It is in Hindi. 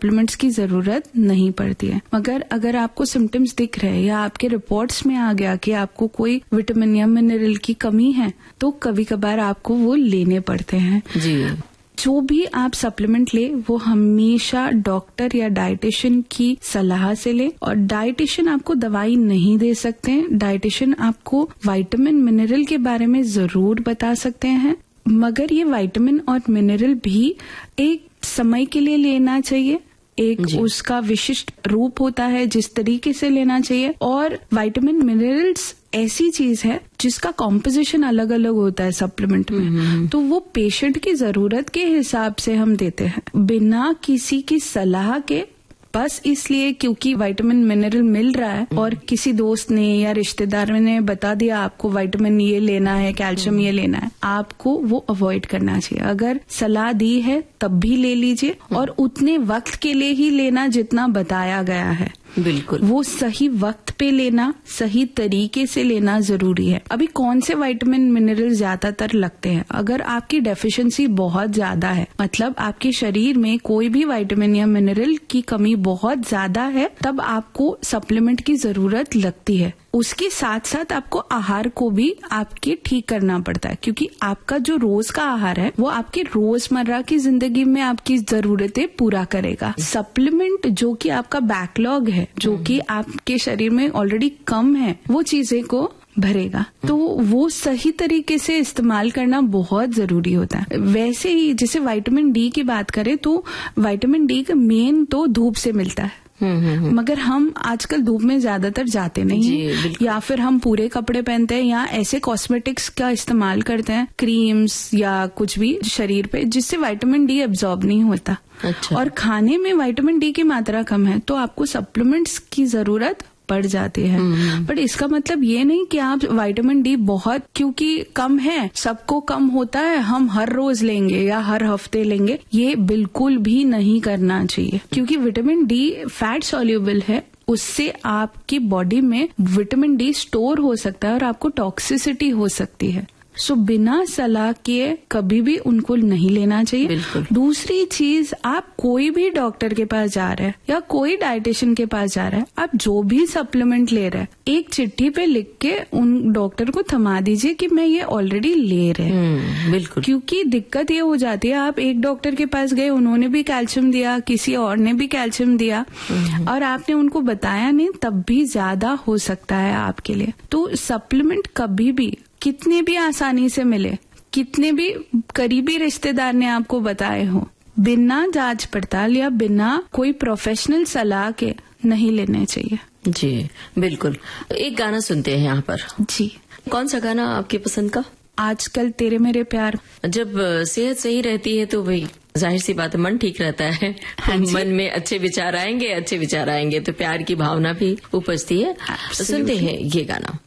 सप्लीमेंट्स की जरूरत नहीं पड़ती है। मगर अगर आपको सिम्टम्स दिख रहे हैं या आपके रिपोर्ट्स में आ गया कि आपको कोई विटामिन या मिनरल की कमी है, तो कभी कभार आपको वो लेने पड़ते हैं जी। जो भी आप सप्लीमेंट ले वो हमेशा डॉक्टर या डाइटिशियन की सलाह से ले, और डाइटिशियन आपको दवाई नहीं दे सकते हैं। डाइटिशियन आपको विटामिन मिनरल के बारे में जरूर बता सकते हैं, मगर ये विटामिन और मिनरल भी एक समय के लिए लेना चाहिए। एक उसका विशिष्ट रूप होता है जिस तरीके से लेना चाहिए, और विटामिन मिनरल्स ऐसी चीज है जिसका कॉम्पोजिशन अलग अलग होता है सप्लीमेंट में, तो वो पेशेंट की जरूरत के हिसाब से हम देते हैं बिना किसी की सलाह के, बस इसलिए क्योंकि विटामिन मिनरल मिल रहा है और किसी दोस्त ने या रिश्तेदार ने बता दिया आपको विटामिन ये लेना है, कैल्शियम ये लेना है, आपको वो अवॉइड करना चाहिए। अगर सलाह दी है तब भी ले लीजिए, और उतने वक्त के लिए ही लेना जितना बताया गया है। बिल्कुल, वो सही वक्त पे लेना, सही तरीके से लेना जरूरी है। अभी कौन से विटामिन मिनरल ज्यादातर लगते हैं? अगर आपकी डेफिशिएंसी बहुत ज्यादा है, मतलब आपके शरीर में कोई भी विटामिन या मिनरल की कमी बहुत ज्यादा है, तब आपको सप्लीमेंट की जरूरत लगती है। उसके साथ साथ आपको आहार को भी आपके ठीक करना पड़ता है, क्योंकि आपका जो रोज का आहार है वो आपके रोजमर्रा की जिंदगी में आपकी जरूरतें पूरा करेगा। सप्लीमेंट जो कि आपका बैकलॉग है, जो कि आपके शरीर में ऑलरेडी कम है, वो चीजें को भरेगा। तो वो सही तरीके से इस्तेमाल करना बहुत जरूरी होता है। वैसे ही जैसे विटामिन डी की बात करें तो विटामिन डी का मेन तो धूप से मिलता है, मगर हम आजकल धूप में ज्यादातर जाते नहीं हैं, या फिर हम पूरे कपड़े पहनते हैं या ऐसे कॉस्मेटिक्स का इस्तेमाल करते हैं, क्रीम्स या कुछ भी शरीर पे, जिससे विटामिन डी एब्जॉर्ब नहीं होता। अच्छा। और खाने में विटामिन डी की मात्रा कम है तो आपको सप्लीमेंट्स की जरूरत पड़ जाती है। बट इसका मतलब ये नहीं कि आप विटामिन डी बहुत क्योंकि कम है, सबको कम होता है, हम हर रोज लेंगे या हर हफ्ते लेंगे, ये बिल्कुल भी नहीं करना चाहिए। क्योंकि विटामिन डी फैट सॉल्युबल है, उससे आपकी बॉडी में विटामिन डी स्टोर हो सकता है और आपको टॉक्सिसिटी हो सकती है। सो बिना सलाह के कभी भी उनको नहीं लेना चाहिए। दूसरी चीज, आप कोई भी डॉक्टर के पास जा रहे हैं या कोई डाइटिशियन के पास जा रहे हैं, आप जो भी सप्लीमेंट ले रहे हैं, एक चिट्ठी पे लिख के उन डॉक्टर को थमा दीजिए कि मैं ये ऑलरेडी ले रहे हैं। बिल्कुल, क्योंकि दिक्कत ये हो जाती है, आप एक डॉक्टर के पास गए, उन्होंने भी कैल्शियम दिया, किसी और ने भी कैल्शियम दिया, और आपने उनको बताया नहीं, तब भी ज्यादा हो सकता है आपके लिए। तो सप्लीमेंट कभी भी कितने भी आसानी से मिले, कितने भी करीबी रिश्तेदार ने आपको बताए हो, बिना जांच पड़ताल या बिना कोई प्रोफेशनल सलाह के नहीं लेने चाहिए। जी बिल्कुल। एक गाना सुनते हैं यहाँ पर। जी, कौन सा गाना आपकी पसंद का? आजकल तेरे मेरे प्यार। जब सेहत सही रहती है तो भाई जाहिर सी बात है, मन ठीक रहता है। मन में अच्छे विचार आएंगे तो प्यार की भावना भी उपजती है। सुनते हैं ये गाना।